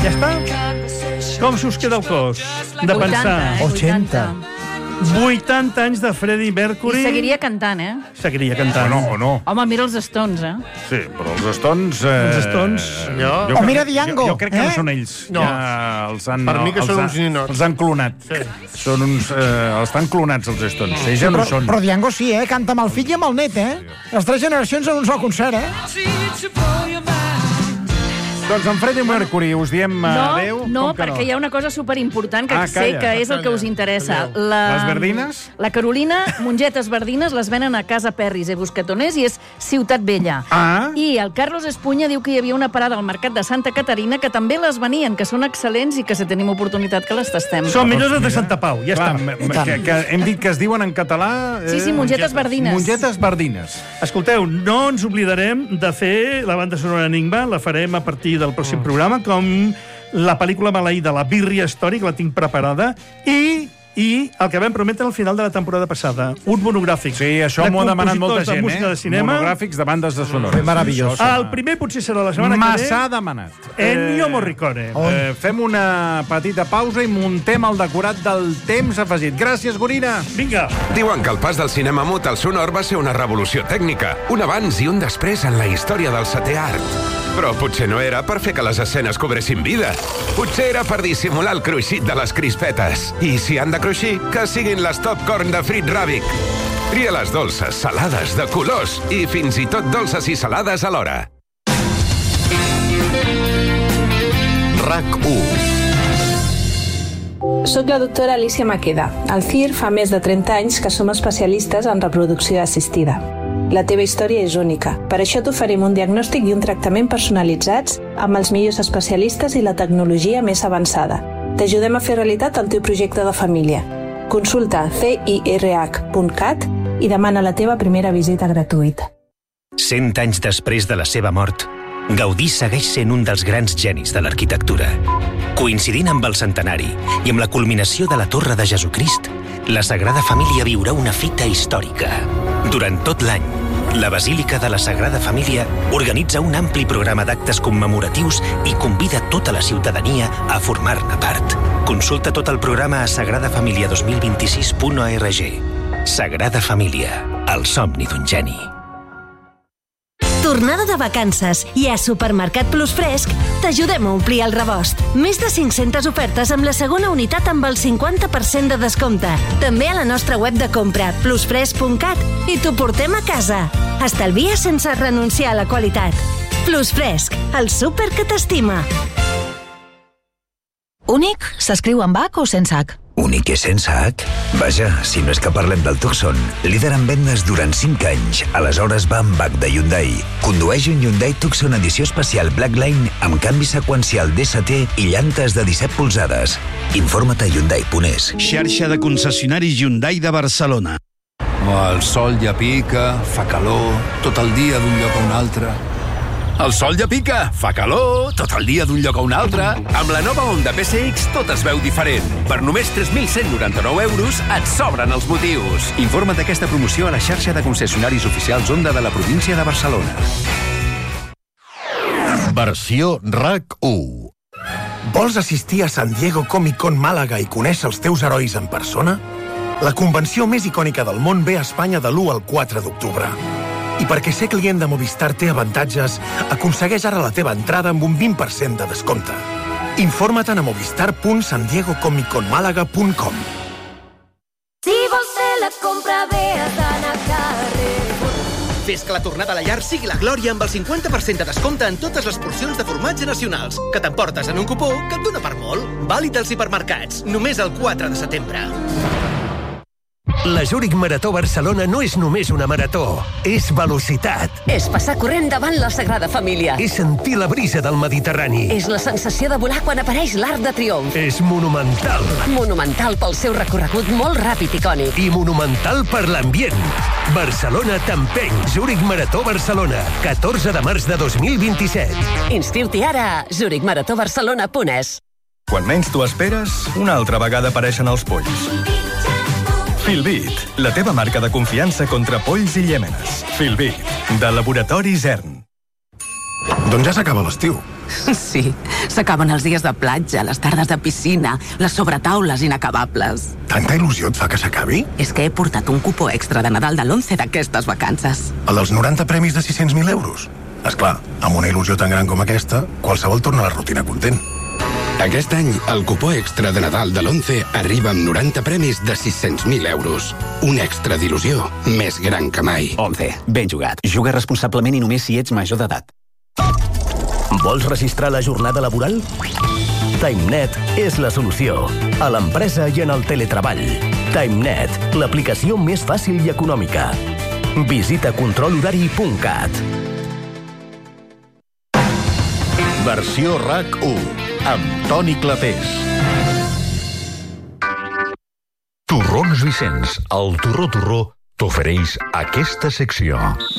Ja està? Com s'us queda el cos? De pensar. 80 anys de Freddie Mercury. I seguiria cantant, Seguiria cantant. O no. Home, mira els Stones, Sí, però els Stones... Els Stones... O mira Django. Jo crec que no són ells. No. Per mi que són uns ninots. Els han clonat. Són uns... Estan clonats, els Stones. Ells ja no són. Però Django sí, canta amb el fill i amb el net, Les 3 generacions en un sol concert, Doncs en Freddie Mercury us diem adéu. No, perquè hi ha una cosa superimportant que sé que és el que us interessa. Les verdines? La Carolina, mongetes verdines, les venen a Casa Perris i Buscatoners i és Ciutat Vella. I el Carlos Espunya diu que hi havia una parada al Mercat de Santa Caterina que també les venien, que són excel·lents i que si tenim oportunitat que les tastem. Són millors de Santa Pau, ja està. Que hem dit que es diuen en català... Sí, mongetes verdines. Mongetes verdines. Escolteu, no ens oblidarem de fer la banda sonora Enigma, la farem a partir del pròxim programa, com la pel·lícula maleïda, la Birria Story, que la tinc preparada, i el que vam prometre al final de la temporada passada, un monogràfic. Sí, això m'ho ha demanat molta gent, de música de cinema. Monogràfics de bandes de sonores. Meravellós. El primer potser serà la setmana que ve. Massa demanat. Ennio Morricone. Fem una petita pausa i muntem el decorat del temps afegit. Gràcies, Gorina. Vinga. Diuen que el pas del cinema mut al sonor va ser una revolució tècnica, un abans i un després en la història del setè art. Però potser no era per fer que les escenes cobressin vida. Potser era per dissimular el cruixit de les crispetes. I si han de cruixir, que siguin les Top Corn de Frit Ravic. Tria les dolces, salades, de colors i fins i tot dolces i salades alhora. RAC1. Soc la doctora Alicia Maqueda. Al CIR fa més de 30 anys que som especialistes en reproducció assistida. La teva història és única. Per això t'oferim un diagnòstic i un tractament personalitzats amb els millors especialistes i la tecnologia més avançada. T'ajudem a fer realitat el teu projecte de família. Consulta cirh.cat i demana la teva primera visita gratuïta. 100 anys després de la seva mort, Gaudí segueix sent un dels grans genis de l'arquitectura. Coincidint amb el centenari i amb la culminació de la Torre de Jesucrist, la Sagrada Família viurà una fita històrica. Durant tot l'any, la Basílica de la Sagrada Família organitza un ampli programa d'actes commemoratius i convida tota la ciutadania a formar-ne part. Consulta tot el programa a sagradafamilia2026.org. Sagrada Família, el somni d'un geni. Tornada de vacances i a Supermercat Plus Fresc t'ajudem a omplir el rebost. Més de 500 ofertes amb la segona unitat amb el 50% de descompte. També a la nostra web de compra, plusfresc.cat, i t'ho portem a casa. Estalvia sense renunciar a la qualitat. Plus Fresc, el súper que t'estima. Únic s'escriu amb H o sense H? Únic és sense H? Vaja, si no és que parlem del Tucson, líder en vendes durant 5 anys. Aleshores va amb H de Hyundai. Condueix un Hyundai Tucson edició especial Blackline amb canvi seqüencial DST i llantes de 17 polzades. Informa't a Hyundai.es. Xarxa de concessionaris Hyundai de Barcelona. El sol ja pica, fa calor, tot el dia d'un lloc a un altre. El sol ja pica, fa calor, tot el dia d'un lloc a un altre. Amb la nova Honda PSX tot es veu diferent. Per només 3.199 euros et sobren els motius. Informa't d'aquesta promoció a la xarxa de concessionaris oficials Honda de la província de Barcelona. Versió RAC1. Vols assistir a San Diego Comic Con Màlaga i conèixer els teus herois en persona? La convenció més icònica del món ve a Espanya de l'1 al 4 d'octubre. I perquè ser client de Movistar té avantatges, aconsegueix ara la teva entrada amb un 20% de descompte. Informa't a movistar.sandiegocomicconmalaga.com. Si vols fer la compra bé has d'anar a Carrefour. Fes que la tornada a la llar sigui la glòria amb el 50% de descompte en totes les porcions de formatge nacionals, que t'emportes en un cupó que et dona per molt. Vàlid als hipermercats, només el 4 de setembre. La Zurich Marató Barcelona no és només una marató, és velocitat. És passar corrent davant la Sagrada Família. És sentir la brisa del Mediterrani. És la sensació de volar quan apareix l'Arc de Triomf. És monumental. Monumental pel seu recorregut molt ràpid i icònic. I monumental per l'ambient. Barcelona t'empeny. Zurich Marató Barcelona, 14 de març de 2027. Inscriu-t'hi ara a zurichmaratobarcelona.es. Quan menys t'ho esperes, una altra vegada apareixen els polls. Filbit, la teva marca de confiança contra polls i llèmenes. Filbit, de Laboratori Zern. Doncs ja s'acaba l'estiu. Sí, s'acaben els dies de platja, les tardes de piscina, les sobretaules inacabables. Tanta il·lusió et fa que s'acabi? És que he portat un cupó extra de Nadal de l'11 d'aquestes vacances. El dels 90 premis de 600.000 euros? Esclar, amb una il·lusió tan gran com aquesta, qualsevol torna a la rutina content. Aquest any, el cupó extra de Nadal de l'11 arriba amb 90 premis de 600.000 euros. Un extra d'il·lusió més gran que mai. 11. Ben jugat. Juga responsablement i només si ets major d'edat. Vols registrar la jornada laboral? TimeNet és la solució. A l'empresa i en el teletreball. TimeNet, l'aplicació més fàcil i econòmica. Visita controlhorari.cat. Versió RAC1 amb Toni Clapés. Torrons Vicenç, el Torró t'ofereix aquesta secció.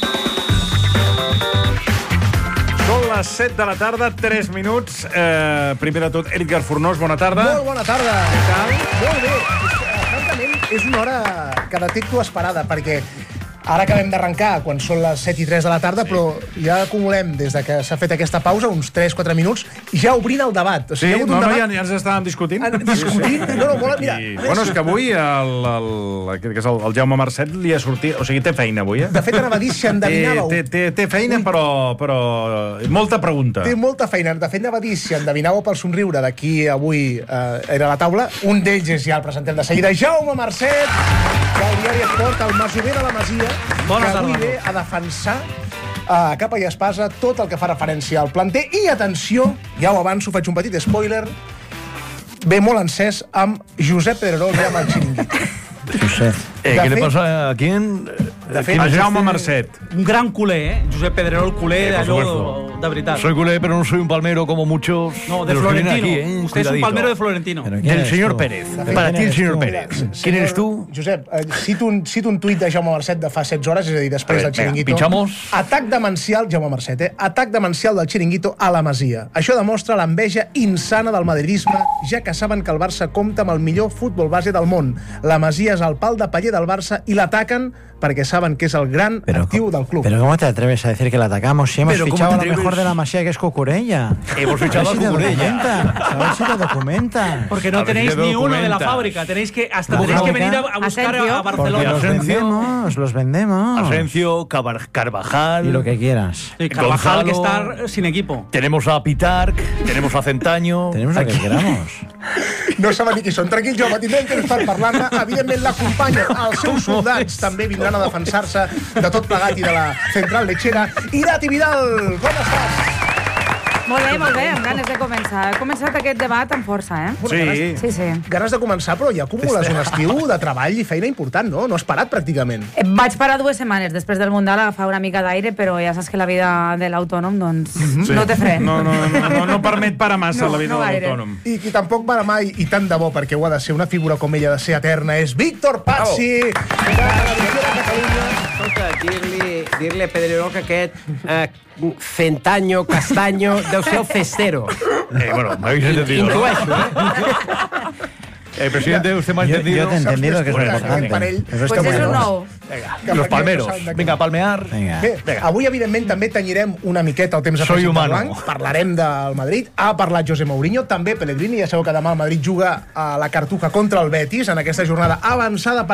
Són les 7 de la tarda, 3 minuts. Primer de tot, Edgar Fornós, bona tarda. Molt bona tarda. Què tal? Molt bé. Francament, és una hora que detecto esperada, perquè ara acabem d'arrencar, quan són les 7 i 3 de la tarda, sí. Però ja acumulem, des de que s'ha fet aquesta pausa, uns 3-4 minuts, ja obrint el debat. O sigui, sí, ja ens estàvem discutint. Discutint? Sí. No, molt... Mira, bueno, és que avui el Jaume Marcet li ha sortit... O sigui, té feina avui, De fet, anava a dir si endevinàveu... Té feina, però molta pregunta. Té molta feina. De fet, anava a dir si endevinàveu pel somriure de qui avui era a la taula. Un d'ells és ja el presentem de seguida, Jaume Marcet, del diari Esport, el masover de la Masia, que avui ve a defensar a capa i espasa tot el que fa referència al planter. I atenció, ja ho avanço, faig un petit spoiler, ve molt encès amb Josep Pedrerol i amb el Chiringuito. ¿Qué le pasa a quién? A Jaume Marcet. Un gran culé, Josep Pedrerol, culé d'allò de veritat. Soy culé, pero no soy un palmero como muchos. No, de Florentino. Usted es un palmero de Florentino. Del señor Pérez. Para ti, el señor Pérez. ¿Quién eres tú? Josep, cito un tuit de Jaume Marcet de fa 16 hores, és a dir, després del Chiringuito. Pinchamos. Atac demencial, Jaume Marcet, Atac demencial del Chiringuito a la Masia. Això demostra l'enveja insana del madridisme, ja que saben que el Barça compta amb el millor futbol base del món. La Masia és el pal de paller del Barça i l'ataquen perquè saben que és el gran actiu del club. Pero ¿cómo te atreves a decir que la atacamos? Si hemos fichado a lo mejor de la Masía, que es Cucurella. Hemos fichado a Cucurella. A ver si lo documenta. Porque no tenéis ni uno de la fábrica. Tenéis que venir a buscar a Barcelona. Los vendemos. Asencio, Carvajal. Y lo que quieras. Carvajal, que está sin equipo. Tenemos a Pitarc, tenemos a Centaño. Tenemos lo que queramos. No saben ni qui són. Tranquil, Jaume, tindrem temps per parlar-ne. Evidentment, l'acompanya. Els seus soldats també vindran a defensar-se de tot plegat i de la central lechera. Irati Vidal, com estàs? Molt bé, amb ganes de començar. He començat aquest debat amb força, Sí. Ganes de començar, però ja acumules un estiu de treball i feina important, no? No has parat, pràcticament. Vaig parar 2 setmanes després del Mundial a agafar una mica d'aire, però ja saps que la vida de l'autònom, doncs, no té fre. No permet parar massa la vida de l'autònom. I qui tampoc para mai, i tant de bo, perquè ho ha de ser una figura com ella de ser eterna, és Víctor Pazzi, de la Televisió de Catalunya. Escolta, dir-li a Pedrerol que aquest Centaño, Castaño, deu ser el Cestero. Bueno, me habéis entendido. Intueixo, Presidente, usted me ha entendido. Yo te he entendido que es importante. Pues és un nou. Los palmeros. Vinga, a palmear. Bé, avui, evidentment, també tenyirem una miqueta el temps de president del banc. Parlarem del Madrid. Ha parlat José Mourinho, també Pellegrini. Ja sabeu que demà el Madrid juga a la Cartuja contra el Betis en aquesta jornada avançada per